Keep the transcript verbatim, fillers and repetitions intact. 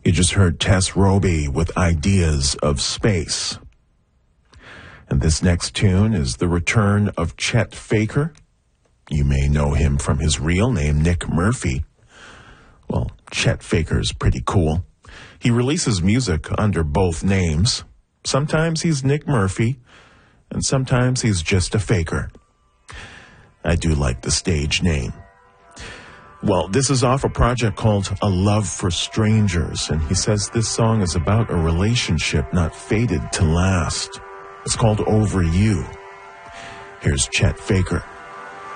You just heard Tess Roby with Ideas of Space. And this next tune is the return of Chet Faker. You may know him from his real name, Nick Murphy. Well, Chet Faker's pretty cool. He releases music under both names. Sometimes he's Nick Murphy, and sometimes he's just a faker. I do like the stage name. Well, this is off a project called A Love for Strangers, and he says this song is about a relationship not fated to last. It's called Over You. Here's Chet Faker.